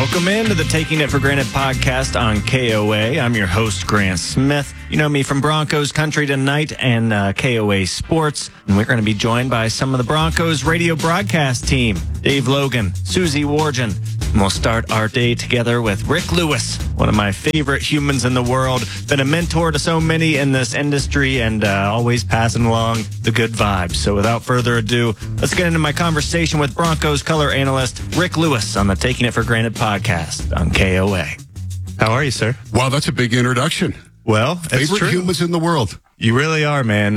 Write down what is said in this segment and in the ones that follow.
Welcome into the Taking It for Granted podcast on KOA. I'm your host, Grant Smith. You know me from Broncos Country Tonight and KOA Sports. And we're going to be joined by some of the Broncos radio broadcast team, Dave Logan, Susie Wargen. And we'll start our day together with Rick Lewis, one of my favorite humans in the world, been a mentor to so many in this industry and always passing along the good vibes. So without further ado, let's get into my conversation with Broncos color analyst Rick Lewis on the Taking It for Granted podcast on KOA. How are you, sir? Wow, that's a big introduction. Well, it's favorite true. Humans in the world. You really are, man.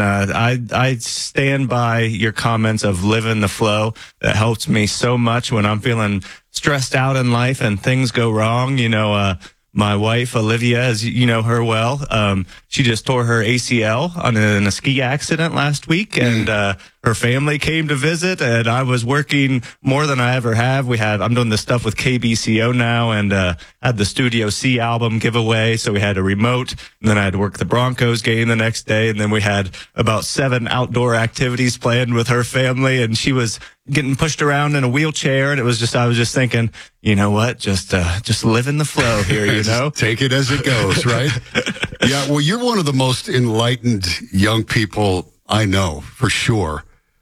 I stand by your comments of living the flow. That helps me so much when I'm feeling stressed out in life and things go wrong. You know, my wife, Olivia, as you know her well, she just tore her ACL in a ski accident last week, and her family came to visit, and I was working more than I ever have. I'm doing this stuff with KBCO now, and had the Studio C album giveaway, so we had a remote, and then I had to work the Broncos game the next day, and then we had about 7 outdoor activities planned with her family, and she was getting pushed around in a wheelchair, and I was just thinking, you know what, just live in the flow here, you know? Take it as it goes, right? Yeah, well, you're one of the most enlightened young people I know, for sure.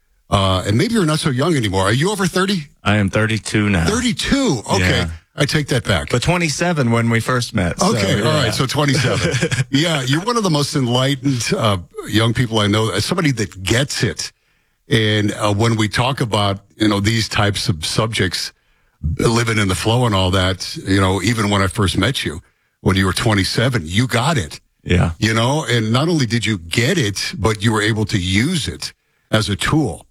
And maybe you're not so young anymore. Are you over 30? I am 32 now. 32? Okay. Yeah. I take that back. But 27 when we first met. Okay, all right, so 27. Yeah, you're one of the most enlightened young people I know, as somebody that gets it. And when we talk about, these types of subjects, living in the flow and all that, even when I first met you, when you were 27, you got it. Yeah. And not only did you get it, but you were able to use it as a tool.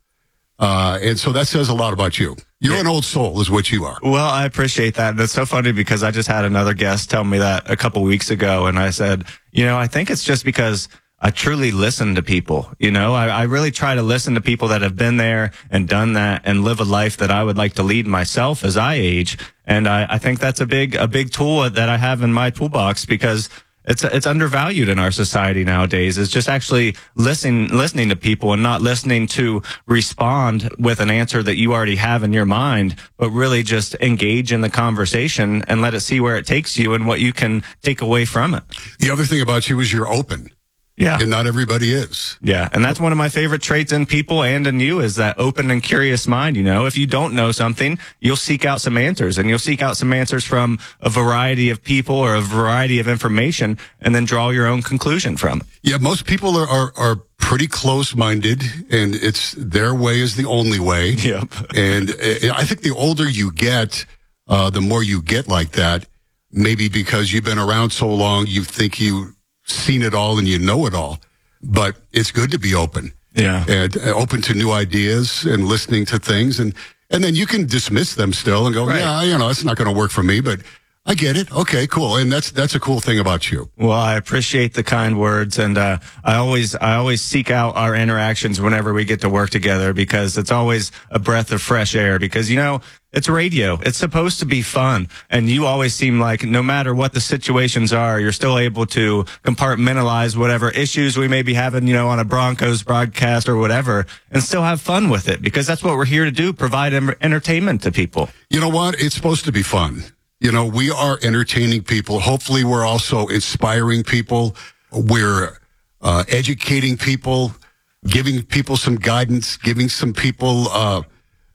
And so that says a lot about you. You're an old soul is what you are. Well, I appreciate that. And it's so funny because I just had another guest tell me that a couple weeks ago. And I said, I think it's just because I truly listen to people. I really try to listen to people that have been there and done that and live a life that I would like to lead myself as I age. And I think that's a big tool that I have in my toolbox because it's undervalued in our society nowadays. It's just actually listening to people and not listening to respond with an answer that you already have in your mind, but really just engage in the conversation and let it see where it takes you and what you can take away from it. The other thing about you is you're open. Yeah. And not everybody is. Yeah. And that's one of my favorite traits in people and in you is that open and curious mind. If you don't know something, you'll seek out some answers and you'll seek out some answers from a variety of people or a variety of information and then draw your own conclusion from it. Yeah. Most people are pretty close-minded and it's their way is the only way. Yep. And I think the older you get, the more you get like that, maybe because you've been around so long, you think you've seen it all and you know it all, but it's good to be open. Yeah. And open to new ideas and listening to things. And then you can dismiss them still and go, right. Yeah, it's not going to work for me, but I get it. Okay, cool. And that's a cool thing about you. Well, I appreciate the kind words. And, I always seek out our interactions whenever we get to work together because it's always a breath of fresh air because, it's radio. It's supposed to be fun. And you always seem like no matter what the situations are, you're still able to compartmentalize whatever issues we may be having, on a Broncos broadcast or whatever, and still have fun with it because that's what we're here to do, provide entertainment to people. You know what? It's supposed to be fun. We are entertaining people. Hopefully we're also inspiring people. We're educating people, giving people some guidance, giving some people,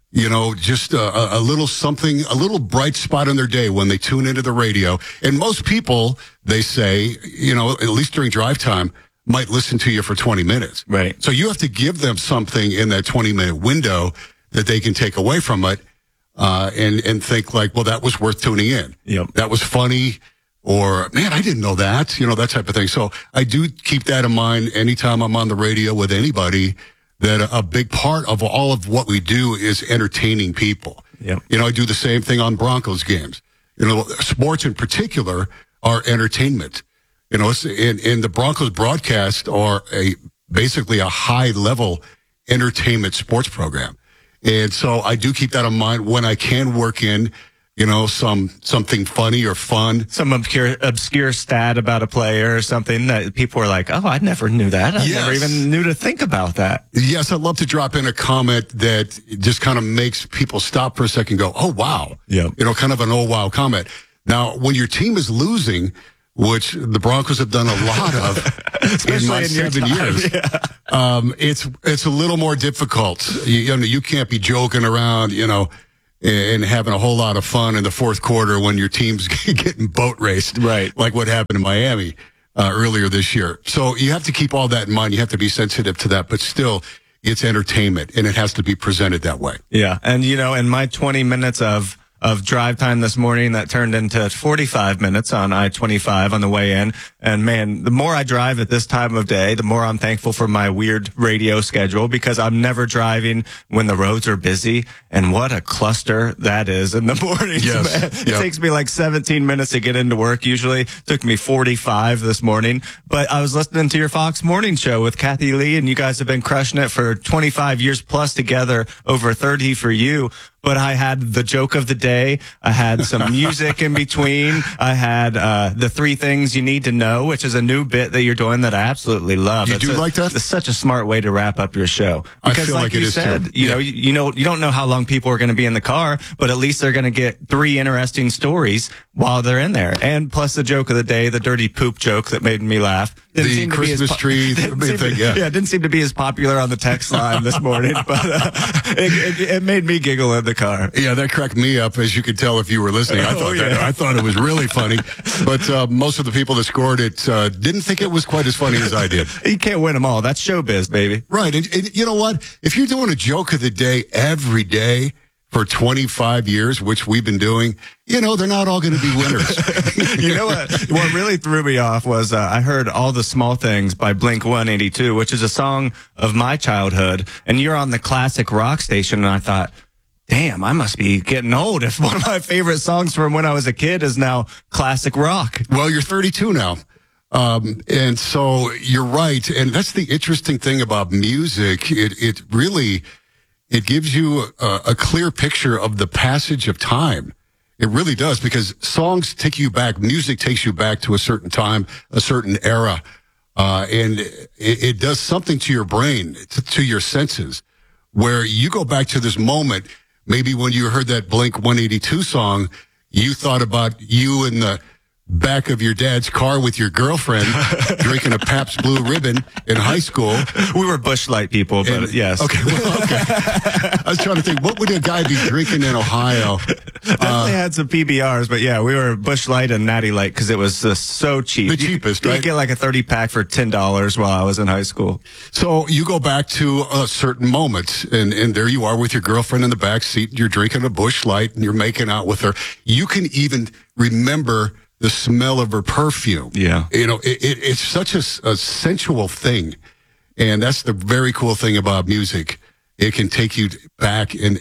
just a little something, a little bright spot in their day when they tune into the radio. And most people, they say, at least during drive time, might listen to you for 20 minutes. Right. So you have to give them something in that 20-minute window that they can take away from it, and think like, well, that was worth tuning in. Yep. That was funny. Or, man, I didn't know that, that type of thing. So I do keep that in mind anytime I'm on the radio with anybody, that a big part of all of what we do is entertaining people. Yep. I do the same thing on Broncos games. Sports in particular are entertainment. And the Broncos broadcast are basically a high level entertainment sports program. And so I do keep that in mind when I can work in, something funny or fun. Some obscure stat about a player or something that people were like, oh, I never knew that. I never even knew to think about that. Yes, I'd love to drop in a comment that just kind of makes people stop for a second and go, oh, wow. Yep. Kind of an oh, wow comment. Now, when your team is losing, which the Broncos have done a lot of in my 7 years, it's a little more difficult. You can't be joking around, and having a whole lot of fun in the fourth quarter when your team's getting boat raced, right? Like what happened in Miami earlier this year. So you have to keep all that in mind. You have to be sensitive to that, but still, it's entertainment, and it has to be presented that way. Yeah, and in my 20 minutes of drive time this morning, that turned into 45 minutes on I-25 on the way in. And man, the more I drive at this time of day, the more I'm thankful for my weird radio schedule, because I'm never driving when the roads are busy. And what a cluster that is in the mornings, yes. Man. It takes me like 17 minutes to get into work. Usually it took me 45 this morning. But I was listening to your Fox Morning Show with Kathy Lee, and you guys have been crushing it for 25 years plus together, over 30 for you. But I had the joke of the day. I had some music in between. I had the 3 things you need to know, which is a new bit that you're doing that I absolutely love. You do like that? It's such a smart way to wrap up your show. Because I feel like you it is said, too. you don't know how long people are going to be in the car, but at least they're going to get 3 interesting stories while they're in there. And plus the joke of the day, the dirty poop joke that made me laugh. The Christmas tree thing, yeah, it didn't seem to be as popular on the text line this morning, but it made me giggle in the car. Yeah, that cracked me up, as you could tell if you were listening. I thought it was really funny, but most of the people that scored it didn't think it was quite as funny as I did. You can't win them all. That's showbiz, baby. Right, and you know what? If you're doing a joke of the day every day for 25 years, which we've been doing, they're not all going to be winners. You know what really threw me off was I heard All the Small Things by Blink-182, which is a song of my childhood, and you're on the classic rock station, and I thought, damn, I must be getting old if one of my favorite songs from when I was a kid is now classic rock. Well, you're 32 now. And so you're right. And that's the interesting thing about music. It really gives you a clear picture of the passage of time. It really does, because songs take you back. Music takes you back to a certain time, a certain era. And it does something to your brain, to your senses, where you go back to this moment. Maybe when you heard that Blink-182 song, you thought about you in the back of your dad's car with your girlfriend drinking a Pabst Blue Ribbon in high school. We were Busch Light people, but yes. Okay. I was trying to think, what would a guy be drinking in Ohio? Definitely had some PBRs, but yeah, we were Busch Light and Natty Light because it was so cheap. The cheapest, right? right? You get like a 30-pack for $10 while I was in high school. So you go back to a certain moment, and there you are with your girlfriend in the back seat, and you're drinking a Busch Light, and you're making out with her. You can even remember the smell of her perfume. Yeah. It's such a sensual thing. And that's the very cool thing about music. It can take you back, and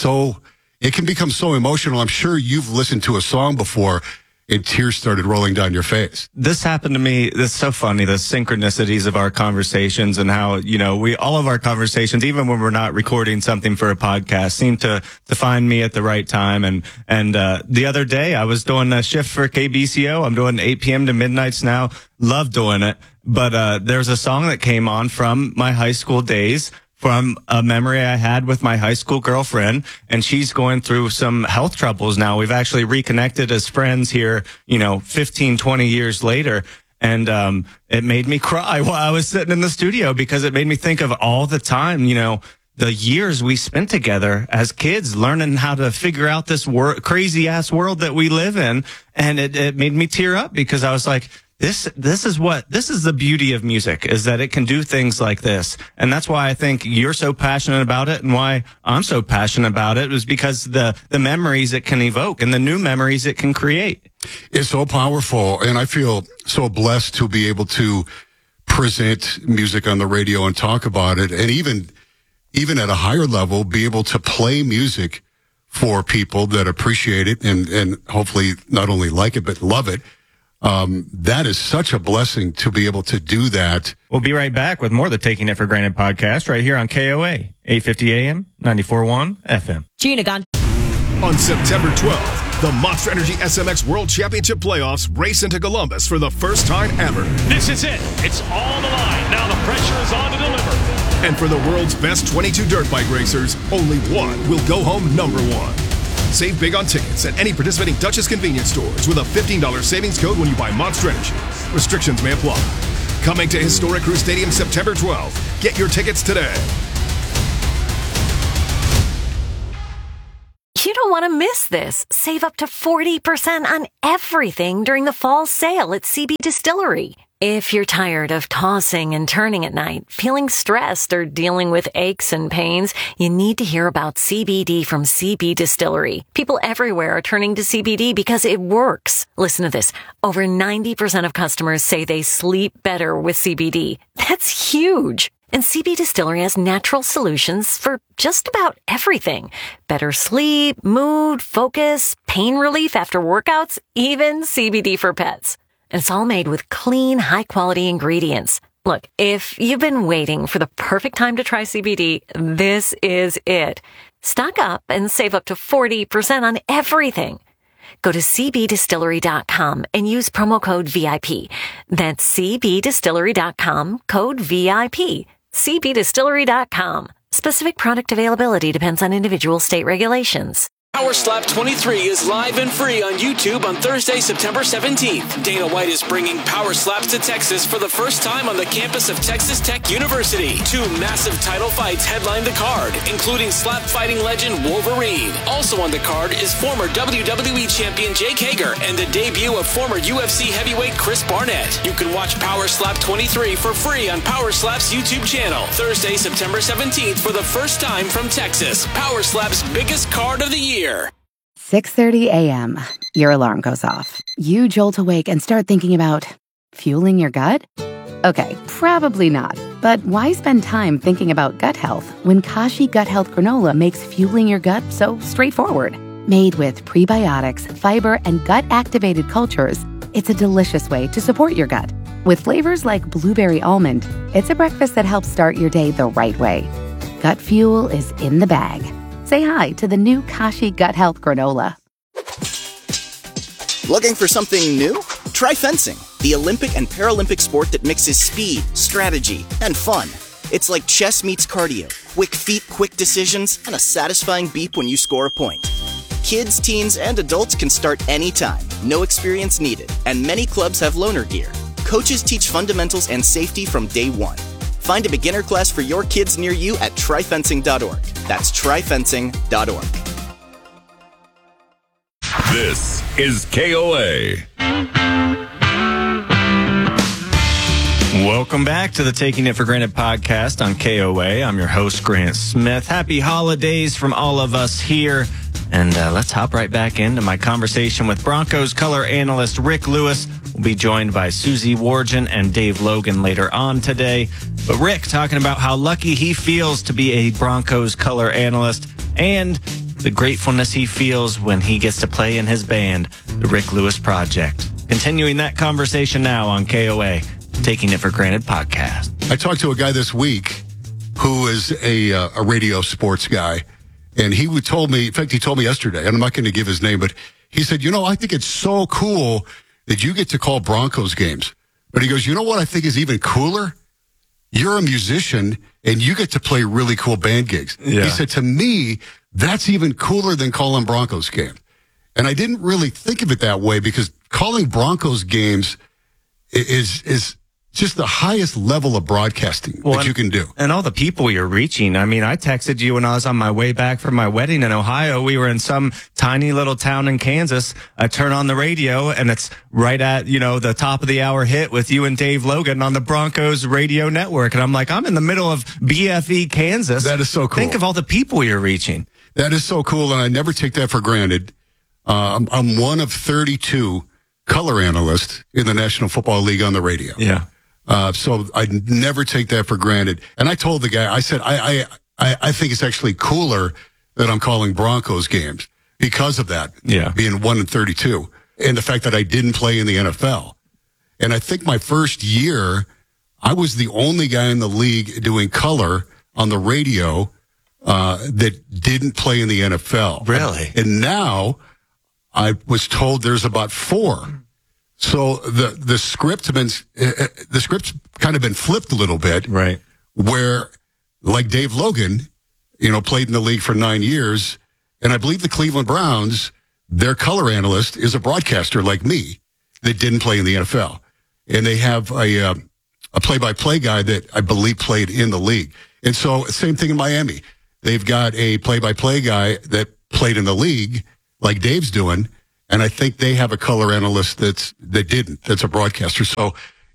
it can become so emotional. I'm sure you've listened to a song before and tears started rolling down your face. This happened to me. It's so funny, the synchronicities of our conversations, and how, all of our conversations, even when we're not recording something for a podcast, seem to find me at the right time. And the other day I was doing a shift for KBCO. I'm doing 8 p.m. to midnights now. Love doing it. But there's a song that came on from my high school days, from a memory I had with my high school girlfriend, and she's going through some health troubles now. We've actually reconnected as friends here, 15, 20 years later. And it made me cry while I was sitting in the studio, because it made me think of all the time, the years we spent together as kids learning how to figure out this crazy ass world that we live in. And it made me tear up, because I was like, This is the beauty of music, is that it can do things like this. And that's why I think you're so passionate about it, and why I'm so passionate about it, is because the memories it can evoke and the new memories it can create. It's so powerful. And I feel so blessed to be able to present music on the radio and talk about it. And even at a higher level, be able to play music for people that appreciate it and hopefully not only like it, but love it. That is such a blessing to be able to do that. We'll be right back with more of the Taking It for Granted podcast right here on KOA, 850 AM, 94.1 FM. Gina Gunn. On September 12th, The Monster Energy SMX World Championship Playoffs race into Columbus for the first time ever. This is it. It's all the line. Now the pressure is on to deliver. And for the world's best 22 dirt bike racers, only one will go home number one. Save big on tickets at any participating Duchess convenience stores with a $15 savings code when you buy Monster Energy. Restrictions may apply. Coming to Historic Crew Stadium September 12th. Get your tickets today. You don't want to miss this. Save up to 40% on everything during the fall sale at CB Distillery. If you're tired of tossing and turning at night, feeling stressed, or dealing with aches and pains, you need to hear about CBD from CB Distillery. People everywhere are turning to CBD because it works. Listen to this. Over 90% of customers say they sleep better with CBD. That's huge. And CB Distillery has natural solutions for just about everything. Better sleep, mood, focus, pain relief after workouts, even CBD for pets. And it's all made with clean, high-quality ingredients. Look, if you've been waiting for the perfect time to try CBD, this is it. Stock up and save up to 40% on everything. Go to cbdistillery.com and use promo code VIP. That's cbdistillery.com, code VIP. cbdistillery.com. Specific product availability depends on individual state regulations. Power Slap 23 is live and free on YouTube on Thursday, September 17th. Dana White is bringing Power Slaps to Texas for the first time on the campus of Texas Tech University. 2 massive title fights headline the card, including slap fighting legend Wolverine. Also on the card is former WWE champion Jake Hager and the debut of former UFC heavyweight Chris Barnett. You can watch Power Slap 23 for free on Power Slap's YouTube channel. Thursday, September 17th for the first time from Texas. Power Slap's biggest card of the year. 6:30 a.m. Your alarm goes off. You jolt awake and start thinking about fueling your gut? Okay, probably not. But why spend time thinking about gut health when Kashi Gut Health Granola makes fueling your gut so straightforward? Made with prebiotics, fiber, and gut-activated cultures, it's a delicious way to support your gut. With flavors like blueberry almond, it's a breakfast that helps start your day the right way. Gut fuel is in the bag. Say hi to the new Kashi Gut Health Granola. Looking for something new? Try fencing, the Olympic and Paralympic sport that mixes speed, strategy, and fun. It's like chess meets cardio, quick feet, quick decisions, and a satisfying beep when you score a point. Kids, teens, and adults can start anytime, no experience needed, and many clubs have loaner gear. Coaches teach fundamentals and safety from day one. Find a beginner class for your kids near you at tryfencing.org. That's tryfencing.org. This is KOA. Welcome back to the Taking It for Granted podcast on KOA. I'm your host, Grant Smith. Happy holidays from all of us here. And let's hop right back into my conversation with Broncos color analyst Rick Lewis. We'll be joined by Susie Wargin and Dave Logan later on today. But Rick talking about how lucky he feels to be a Broncos color analyst and the gratefulness he feels when he gets to play in his band, the Rick Lewis Project. Continuing that conversation now on KOA, Taking It for Granted podcast. I talked to a guy this week who is a radio sports guy, and he told me, in fact, he told me yesterday, and I'm not going to give his name, but he said, I think it's so cool that you get to call Broncos games. But he goes, you know what I think is even cooler? You're a musician, and you get to play really cool band gigs. Yeah. He said, to me, that's even cooler than calling Broncos games. And I didn't really think of it that way because calling Broncos games is just the highest level of broadcasting that you can do. And all the people you're reaching. I mean, I texted you when I was on my way back from my wedding in Ohio. We were in some tiny little town in Kansas. I turn on the radio and it's right at, the top of the hour hit with you and Dave Logan on the Broncos radio network. And I'm like, I'm in the middle of BFE, Kansas. That is so cool. Think of all the people you're reaching. That is so cool. And I never take that for granted. I'm one of 32 color analysts in the National Football League on the radio. Yeah. So I never take that for granted. And I told the guy, I said, I think it's actually cooler that I'm calling Broncos games because of that. Yeah. Being 1 in 32 and the fact that I didn't play in the NFL. And I think my first year, I was the only guy in the league doing color on the radio, that didn't play in the NFL. Really? And now I was told there's about 4. So the script's kind of been flipped a little bit. Right. Where, like Dave Logan, played in the league for 9 years, and I believe the Cleveland Browns, their color analyst is a broadcaster like me that didn't play in the NFL. And they have a play-by-play guy that I believe played in the league. And so same thing in Miami. They've got a play-by-play guy that played in the league like Dave's doing. And I think they have a color analyst that's a broadcaster. So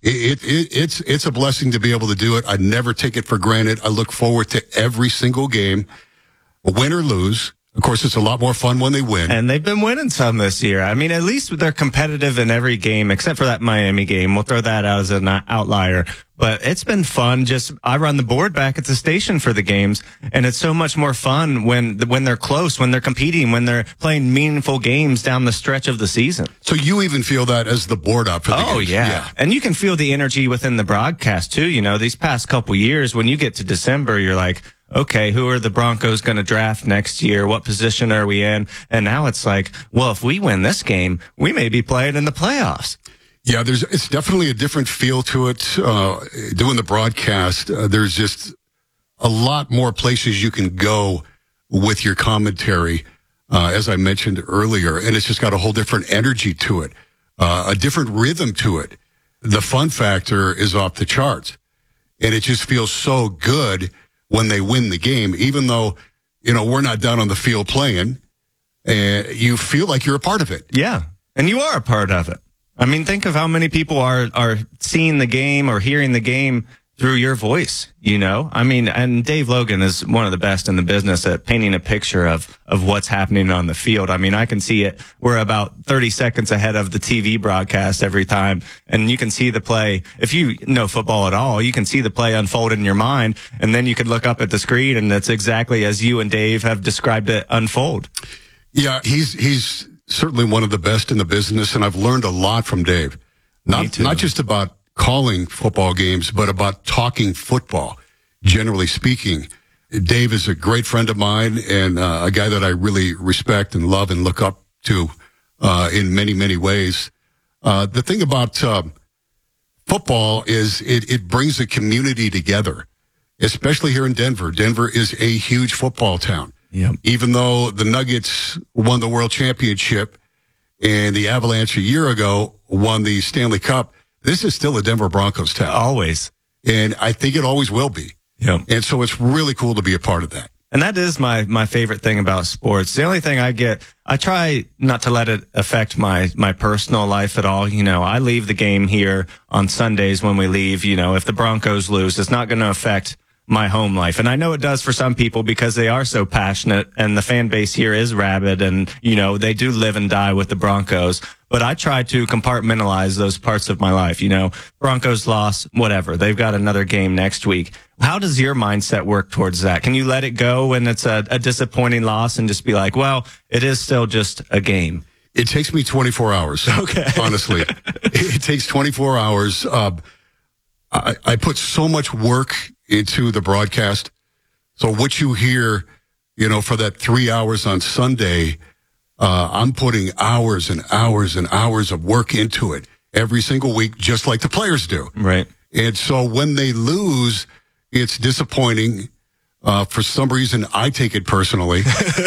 it's a blessing to be able to do it. I never take it for granted. I look forward to every single game, win or lose. Of course, it's a lot more fun when they win. And they've been winning some this year. I mean, at least they're competitive in every game, except for that Miami game. We'll throw that out as an outlier. But it's been fun. I run the board back at the station for the games, and it's so much more fun when they're close, when they're competing, when they're playing meaningful games down the stretch of the season. So you even feel that as the board up for the games? Oh, yeah. And you can feel the energy within the broadcast, too. These past couple years, when you get to December, you're like, okay, who are the Broncos going to draft next year? What position are we in? And now it's like, well, if we win this game, we may be playing in the playoffs. Yeah, it's definitely a different feel to it. Doing the broadcast, there's just a lot more places you can go with your commentary, as I mentioned earlier, and it's just got a whole different energy to it, a different rhythm to it. The fun factor is off the charts, and it just feels so good when they win the game, even though, we're not down on the field playing, and you feel like you're a part of it. Yeah, and you are a part of it. I mean, think of how many people are seeing the game or hearing the game through your voice, I mean, and Dave Logan is one of the best in the business at painting a picture of what's happening on the field. I mean, I can see it. We're about 30 seconds ahead of the TV broadcast every time, and you can see the play. If you know football at all, you can see the play unfold in your mind, and then you can look up at the screen, and it's exactly as you and Dave have described it unfold. Yeah, he's certainly one of the best in the business, and I've learned a lot from Dave. Not just about calling football games, but about talking football, generally speaking. Dave is a great friend of mine and a guy that I really respect and love and look up to in many, many ways. The thing about football is it brings a community together, especially here in Denver. Denver is a huge football town. Yep. Even though the Nuggets won the world championship and the Avalanche a year ago won the Stanley Cup, this is still a Denver Broncos town. Always. And I think it always will be. Yep. And so it's really cool to be a part of that. And that is my favorite thing about sports. The only thing I try not to let it affect my personal life at all. I leave the game here on Sundays when we leave. If the Broncos lose, it's not going to affect my home life. And I know it does for some people because they are so passionate and the fan base here is rabid and, they do live and die with the Broncos. But I try to compartmentalize those parts of my life. Broncos lost, whatever. They've got another game next week. How does your mindset work towards that? Can you let it go when it's a disappointing loss and just be like, well, it is still just a game? It takes me 24 hours. Okay. Honestly, it takes 24 hours. I put so much work into the broadcast. So what you hear, for that 3 hours on Sunday, I'm putting hours and hours and hours of work into it every single week, just like the players do. Right. And so when they lose, it's disappointing. For some reason, I take it personally.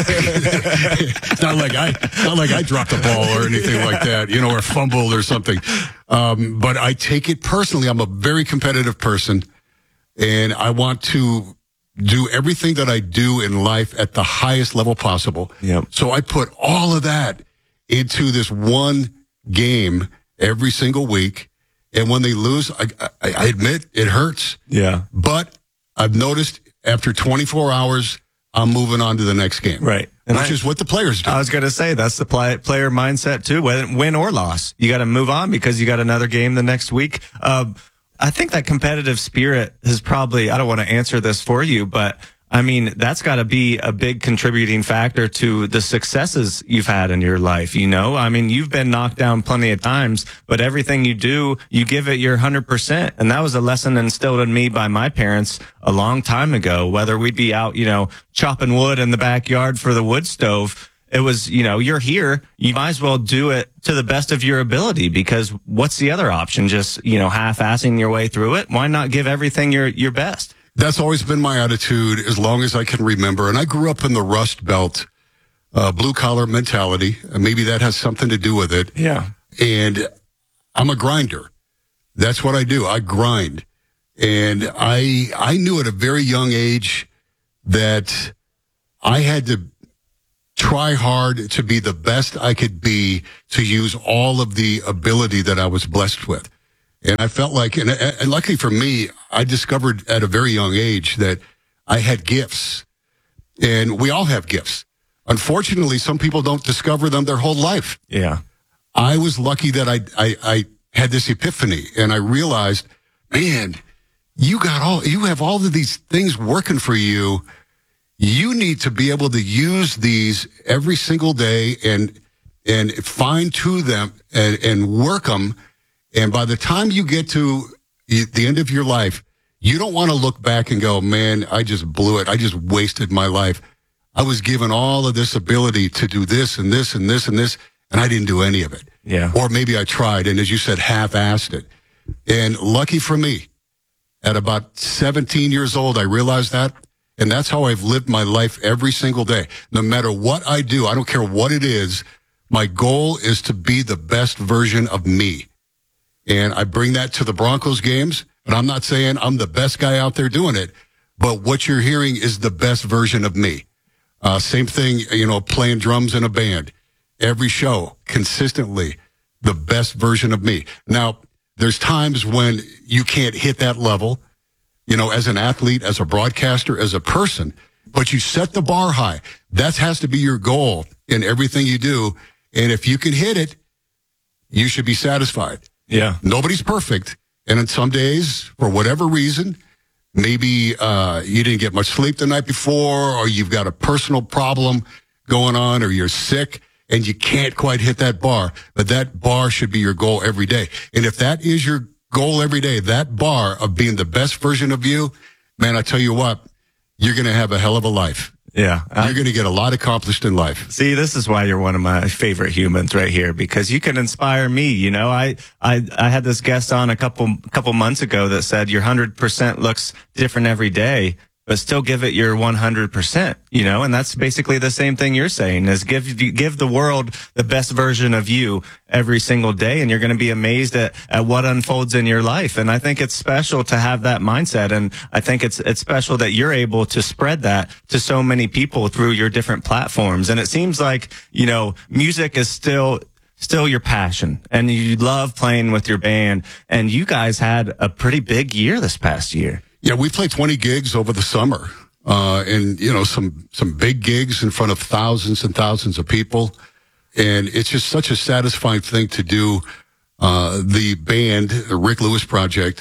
It's not like I dropped the ball or anything like that, or fumbled or something. But I take it personally. I'm a very competitive person, and I want to do everything that I do in life at the highest level possible. Yep. So I put all of that into this one game every single week. And when they lose, I admit it hurts. Yeah. But I've noticed after 24 hours, I'm moving on to the next game. Right. Which is what the players do. I was going to say, that's the player mindset too, win or loss. You got to move on because you got another game the next week. I think that competitive spirit is probably, I don't want to answer this for you, but I mean, that's got to be a big contributing factor to the successes you've had in your life. I mean, you've been knocked down plenty of times, but everything you do, you give it your 100%. And that was a lesson instilled in me by my parents a long time ago, whether we'd be out, chopping wood in the backyard for the wood stove. it was, you're here. You might as well do it to the best of your ability, because what's the other option? Just, half-assing your way through it? Why not give everything your best? That's always been my attitude as long as I can remember. And I grew up in the Rust Belt, blue-collar mentality. Maybe that has something to do with it. Yeah. And I'm a grinder. That's what I do. I grind. And I knew at a very young age that I had to try hard to be the best I could be, to use all of the ability that I was blessed with. And I felt like, and luckily for me, I discovered at a very young age that I had gifts. And we all have gifts. Unfortunately, some people don't discover them their whole life. Yeah. I was lucky that I had this epiphany, and I realized, man, you have all of these things working for you. You need to be able to use these every single day and fine tune them and work them. And by the time you get to the end of your life, you don't want to look back and go, man, I just blew it. I just wasted my life. I was given all of this ability to do this and this and this and this, and I didn't do any of it. Yeah. Or maybe I tried, and as you said, half-assed it. And lucky for me, at about 17 years old, I realized that. And that's how I've lived my life every single day. No matter what I do, I don't care what it is, my goal is to be the best version of me. And I bring that to the Broncos games. And I'm not saying I'm the best guy out there doing it, but what you're hearing is the best version of me. Same thing, playing drums in a band. Every show, consistently, the best version of me. Now, there's times when you can't hit that level, as an athlete, as a broadcaster, as a person, but you set the bar high. That has to be your goal in everything you do. And if you can hit it, you should be satisfied. Yeah. Nobody's perfect. And on some days, for whatever reason, maybe you didn't get much sleep the night before, or you've got a personal problem going on, or you're sick and you can't quite hit that bar. But that bar should be your goal every day. And if that is your goal every day, that bar of being the best version of you, man, I tell you what, you're going to have a hell of a life. Yeah. You're going to get a lot accomplished in life. See, this is why you're one of my favorite humans right here, because you can inspire me. I had this guest on a couple months ago that said your 100% looks different every day, but still give it your 100%, and that's basically the same thing you're saying, is give the world the best version of you every single day, and you're going to be amazed at what unfolds in your life. And I think it's special to have that mindset, and I think it's special that you're able to spread that to so many people through your different platforms. And it seems like, music is still your passion, and you love playing with your band, and you guys had a pretty big year this past year. Yeah, we played 20 gigs over the summer, and some big gigs in front of thousands and thousands of people, and it's just such a satisfying thing to do. The band, the Rick Lewis Project,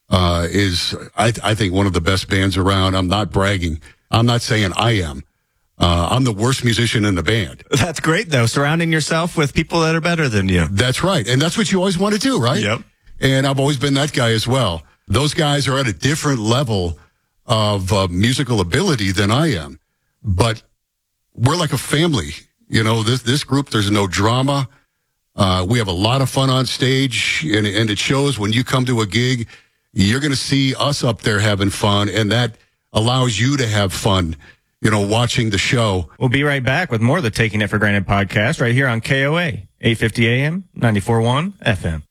is I think one of the best bands around. I'm not bragging. I'm not saying I am. I'm the worst musician in the band. That's great, though, surrounding yourself with people that are better than you. That's right, and that's what you always want to do, right? Yep. And I've always been that guy as well. Those guys are at a different level of musical ability than I am. But we're like a family. This group, there's no drama. We have a lot of fun on stage, and it shows when you come to a gig. You're going to see us up there having fun, and that allows you to have fun, watching the show. We'll be right back with more of the Taking It for Granted podcast right here on KOA, 850 AM, 94.1 FM.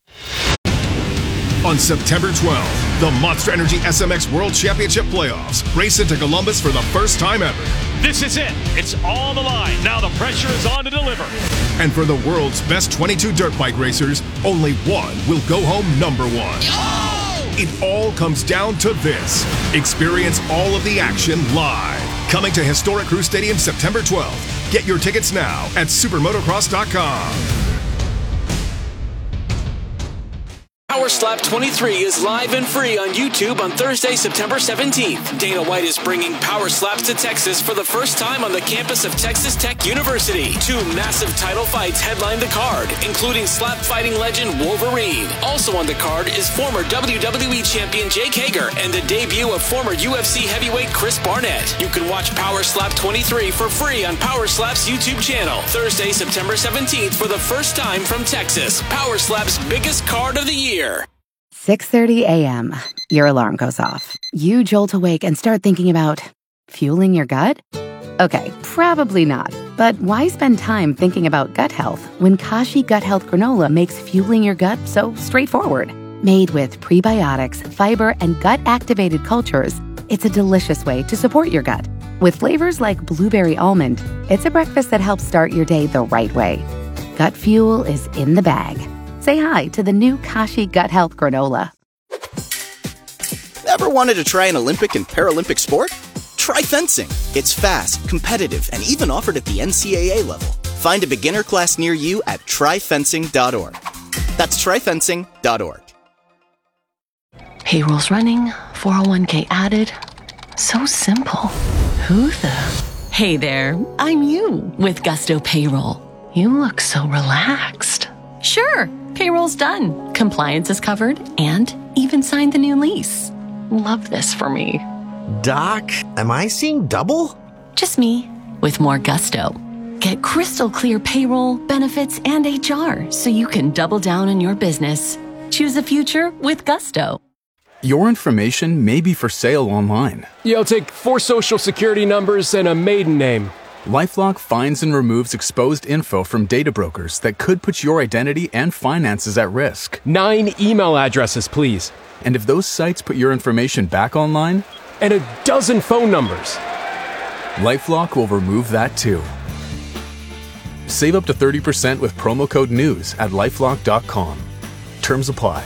On September 12th, the Monster Energy SMX World Championship Playoffs race into Columbus for the first time ever. This is it. It's all on the line. Now the pressure is on to deliver. And for the world's best 22 dirt bike racers, only one will go home number one. Oh! It all comes down to this. Experience all of the action live. Coming to Historic Crew Stadium September 12th. Get your tickets now at supermotocross.com. Power Slap 23 is live and free on YouTube on Thursday, September 17th. Dana White is bringing Power Slaps to Texas for the first time on the campus of Texas Tech University. 2 massive title fights headline the card, including slap fighting legend Wolverine. Also on the card is former WWE champion Jake Hager and the debut of former UFC heavyweight Chris Barnett. You can watch Power Slap 23 for free on Power Slap's YouTube channel. Thursday, September 17th for the first time from Texas. Power Slap's biggest card of the year. 6:30 a.m. Your alarm goes off. You jolt awake and start thinking about fueling your gut? Okay, probably not. But why spend time thinking about gut health when Kashi Gut Health Granola makes fueling your gut so straightforward? Made with prebiotics, fiber, and gut-activated cultures, it's a delicious way to support your gut. With flavors like blueberry almond, it's a breakfast that helps start your day the right way. Gut fuel is in the bag. Say hi to the new Kashi Gut Health Granola. Ever wanted to try an Olympic and Paralympic sport? Try fencing. It's fast, competitive, and even offered at the NCAA level. Find a beginner class near you at tryfencing.org. That's tryfencing.org. Payroll's running, 401k added. So simple. Who the? Hey there, I'm you with Gusto Payroll. You look so relaxed. Sure, payroll's done. Compliance is covered and even signed the new lease. Love this for me. Doc, am I seeing double? Just me with more Gusto. Get crystal clear payroll, benefits, and HR so you can double down on your business. Choose a future with Gusto. Your information may be for sale online. Yeah, I'll take 4 social security numbers and a maiden name. LifeLock finds and removes exposed info from data brokers that could put your identity and finances at risk. 9 email addresses, please. And if those sites put your information back online? And a dozen phone numbers. LifeLock will remove that too. Save up to 30% with promo code NEWS at LifeLock.com. Terms apply.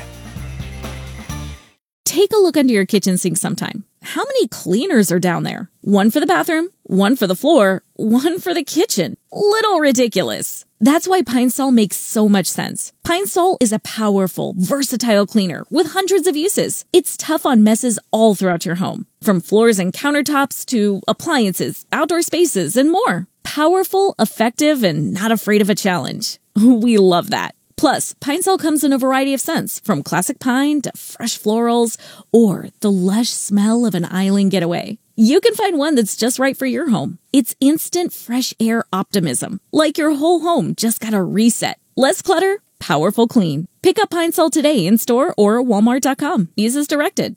Take a look under your kitchen sink sometime. How many cleaners are down there? 1 for the bathroom, 1 for the floor, 1 for the kitchen. Little ridiculous. That's why Pine Sol makes so much sense. Pine Sol is a powerful, versatile cleaner with hundreds of uses. It's tough on messes all throughout your home, from floors and countertops to appliances, outdoor spaces, and more. Powerful, effective, and not afraid of a challenge. We love that. Plus, Pine Sol comes in a variety of scents, from classic pine to fresh florals, or the lush smell of an island getaway. You can find one that's just right for your home. It's instant fresh air optimism, like your whole home just got a reset. Less clutter, powerful clean. Pick up Pine Sol today in store or walmart.com. Use as directed.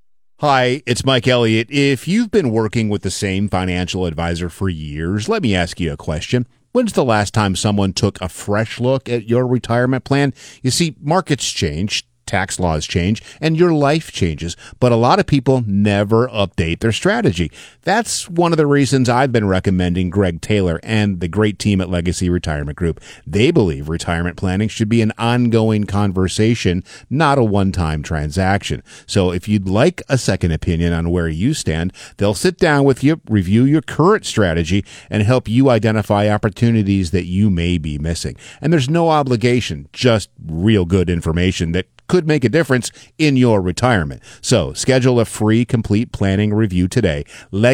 Hi, it's Mike Elliott. If you've been working with the same financial advisor for years, let me ask you a question. When's the last time someone took a fresh look at your retirement plan? You see, markets change, tax laws change, and your life changes, but a lot of people never update their strategy. That's one of the reasons I've been recommending Greg Taylor and the great team at Legacy Retirement Group. They believe retirement planning should be an ongoing conversation, not a one-time transaction. So if you'd like a second opinion on where you stand, they'll sit down with you, review your current strategy, and help you identify opportunities that you may be missing. And there's no obligation, just real good information that could make a difference in your retirement. So schedule a free complete planning review today.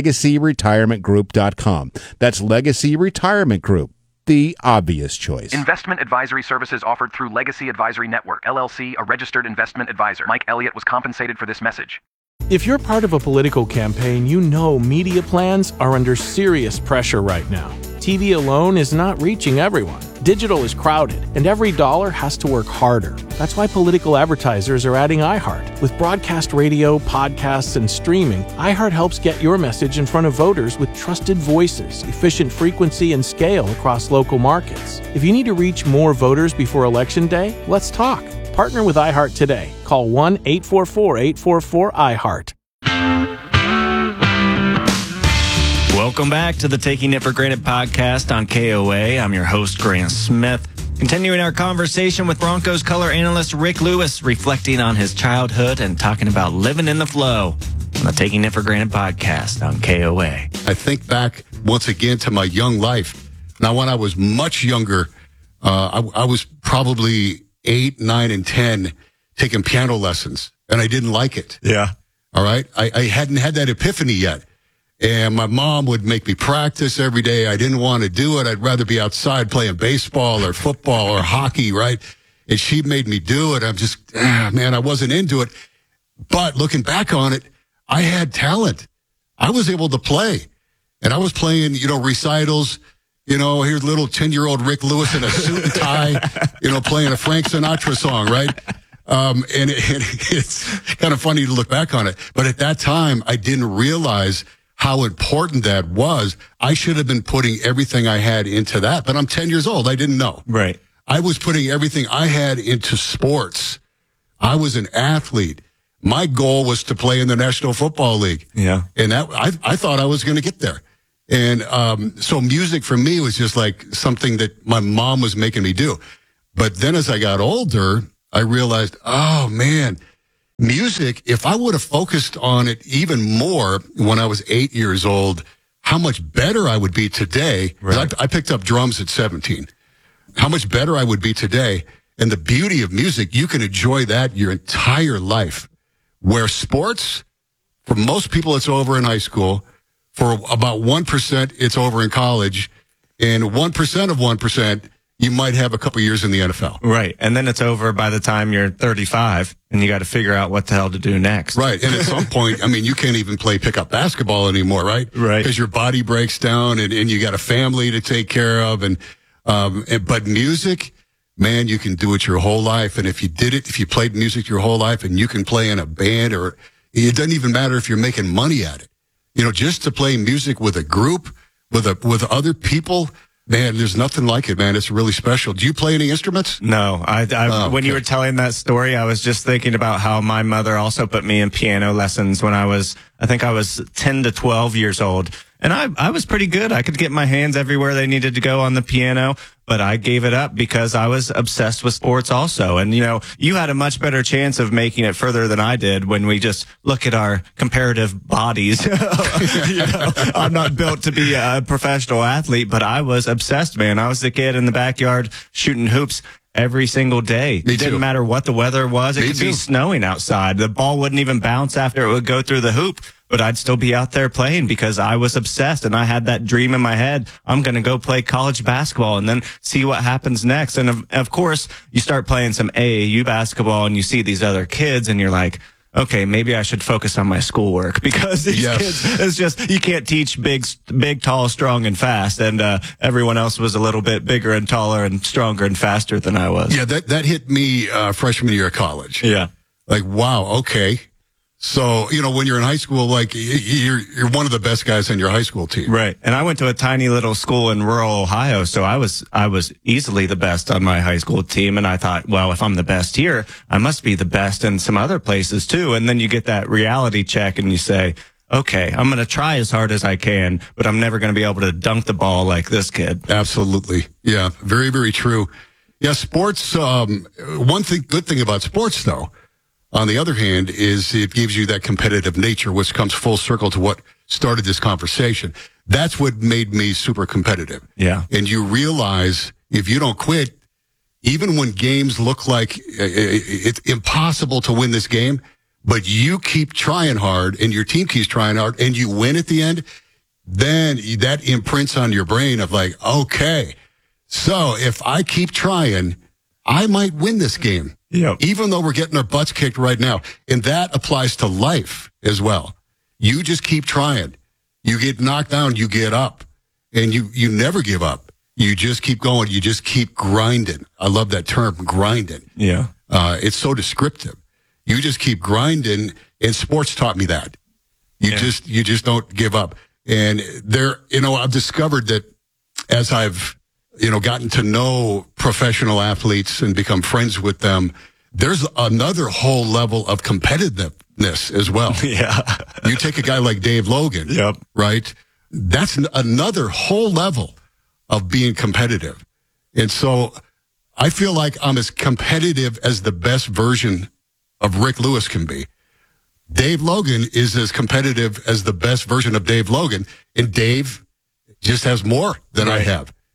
LegacyRetirementGroup.com. That's Legacy Retirement Group, the obvious choice. Investment advisory services offered through Legacy Advisory Network, LLC, a registered investment advisor. Mike Elliott was compensated for this message. If you're part of a political campaign, you know media plans are under serious pressure right now. TV alone is not reaching everyone. Digital is crowded, and every dollar has to work harder. That's why political advertisers are adding iHeart. With broadcast radio, podcasts, and streaming, iHeart helps get your message in front of voters with trusted voices, efficient frequency, and scale across local markets. If you need to reach more voters before Election Day, let's talk. Partner with iHeart today. Call 1-844-844-iHeart. Welcome back to the Taking It for Granted podcast on KOA. I'm your host, Grant Smith. Continuing our conversation with Broncos color analyst Rick Lewis, reflecting on his childhood and talking about living in the flow on the Taking It for Granted podcast on KOA. I think back once again to my young life. Now, when I was much younger, I was probably 8, 9, and 10. taking piano lessons, and I didn't like it. Yeah. All right. I hadn't had that epiphany yet. And my mom would make me practice every day. I didn't want to do it. I'd rather be outside playing baseball or football or hockey, right? And she made me do it. I'm just, man, I wasn't into it. But looking back on it, I had talent. I was able to play. And I was playing, recitals. Here's little 10-year-old Rick Lewis in a suit and tie, playing a Frank Sinatra song, right? And it's kind of funny to look back on it. But at that time, I didn't realize how important that was. I should have been putting everything I had into that. But I'm 10 years old. I didn't know. Right. I was putting everything I had into sports. I was an athlete. My goal was to play in the National Football League. Yeah. And that I thought I was going to get there. And so music for me was just like something that my mom was making me do. But then as I got older, I realized, oh, man, music, if I would have focused on it even more when I was 8 years old, how much better I would be today. Right. I picked up drums at 17. How much better I would be today. And the beauty of music, you can enjoy that your entire life. Where sports, for most people, it's over in high school. For about 1%, it's over in college. And 1% of 1%, you might have a couple years in the NFL. Right. And then it's over by the time you're 35, and you got to figure out what the hell to do next. Right. And at some point, you can't even play pickup basketball anymore, right? Right. Because your body breaks down and you got a family to take care of. But music, man, you can do it your whole life. And if you played music your whole life and you can play in a band, or it doesn't even matter if you're making money at it. Just to play music with a group, with other people, man, there's nothing like it, man. It's really special. Do you play any instruments? No. When you were telling that story, I was just thinking about how my mother also put me in piano lessons when I was 10 to 12 years old. And I was pretty good. I could get my hands everywhere they needed to go on the piano, but I gave it up because I was obsessed with sports also. And, you had a much better chance of making it further than I did when we just look at our comparative bodies. I'm not built to be a professional athlete, but I was obsessed, man. I was the kid in the backyard shooting hoops every single day. It didn't matter what the weather was. It could be snowing outside. The ball wouldn't even bounce after it would go through the hoop, but I'd still be out there playing because I was obsessed and I had that dream in my head. I'm going to go play college basketball and then see what happens next. And of course, you start playing some AAU basketball and you see these other kids and you're like, okay, maybe I should focus on my schoolwork because these kids, it's just, you can't teach big, tall, strong, and fast. And everyone else was a little bit bigger and taller and stronger and faster than I was. Yeah, that hit me freshman year of college. Yeah. Like, wow, okay. So, when you're in high school, like, you're one of the best guys on your high school team. Right. And I went to a tiny little school in rural Ohio, so I was easily the best on my high school team. And I thought, well, if I'm the best here, I must be the best in some other places too. And then you get that reality check and you say, okay, I'm going to try as hard as I can, but I'm never going to be able to dunk the ball like this kid. Absolutely. Yeah. Very, very true. Yeah. Sports, good thing about sports though, on the other hand, is it gives you that competitive nature, which comes full circle to what started this conversation. That's what made me super competitive. Yeah. And you realize if you don't quit, even when games look like it's impossible to win this game, but you keep trying hard and your team keeps trying hard and you win at the end, then that imprints on your brain of like, okay, so if I keep trying, I might win this game. Yep. Even though we're getting our butts kicked right now. And that applies to life as well. You just keep trying. You get knocked down, you get up. And you never give up. You just keep going. You just keep grinding. I love that term, grinding. Yeah. It's so descriptive. You just keep grinding, and sports taught me that. You just don't give up. And I've discovered that as I've gotten to know professional athletes and become friends with them, there's another whole level of competitiveness as well. Yeah. You take a guy like Dave Logan, right? That's another whole level of being competitive. And so I feel like I'm as competitive as the best version of Rick Lewis can be. Dave Logan is as competitive as the best version of Dave Logan, and Dave just has more than I have.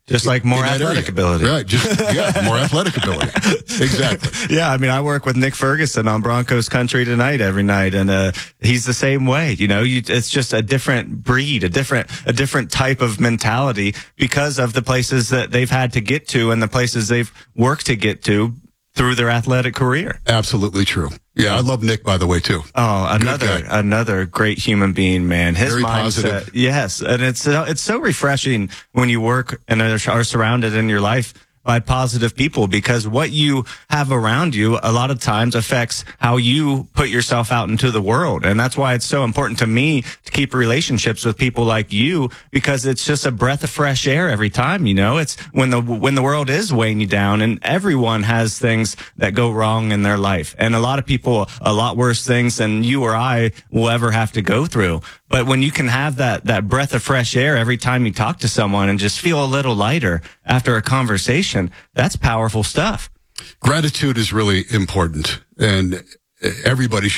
Just like more athletic ability. Right. More athletic ability. Exactly. Yeah. I mean, I work with Nick Ferguson on Broncos Country Tonight every night, and he's the same way. It's just a different breed, a different type of mentality because of the places that they've had to get to and the places they've worked to get to through their athletic career. Absolutely true. Yeah, I love Nick, by the way, too. Oh, another great human being, man. His Very mindset, positive. yes, and it's so refreshing when you work and are surrounded in your life by positive people, because what you have around you a lot of times affects how you put yourself out into the world. And that's why it's so important to me to keep relationships with people like you, because it's just a breath of fresh air every time. It's when the world is weighing you down, and everyone has things that go wrong in their life, and a lot of people a lot worse things than you or I will ever have to go through. But when you can have that breath of fresh air every time you talk to someone and just feel a little lighter after a conversation, that's powerful stuff. Gratitude is really important, and everybody should